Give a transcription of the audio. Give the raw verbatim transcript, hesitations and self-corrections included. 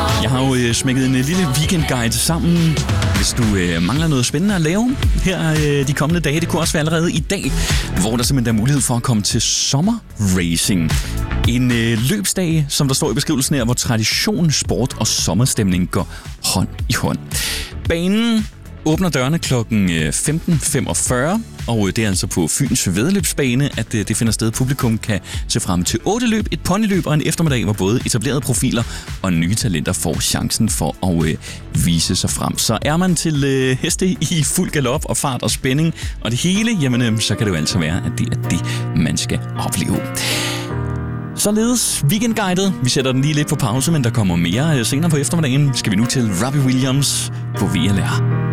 Jeg har jo øh, smækket en øh, lille weekendguide sammen. Hvis du øh, mangler noget spændende at lave her øh, de kommende dage, det kunne også være allerede i dag, hvor der simpelthen er mulighed for at komme til sommerracing. En øh, løbsdag, som der står i beskrivelsen her, hvor tradition, sport og sommerstemning går hånd i hånd. Banen åbner dørene klokken femten femogfyrre, og det er altså på Fyns Væddeløbsbane, at det finder sted. Publikum kan se frem til otte løb, et ponyløb og en eftermiddag, hvor både etablerede profiler og nye talenter får chancen for at øh, vise sig frem. Så er man til øh, heste i fuld galop og fart og spænding og det hele, jamen øh, så kan det jo altså være, at det er det, man skal opleve. Således weekendguidet. Vi sætter den lige lidt på pause, men der kommer mere senere på eftermiddagen. Skal vi nu til Robbie Williams på V L R.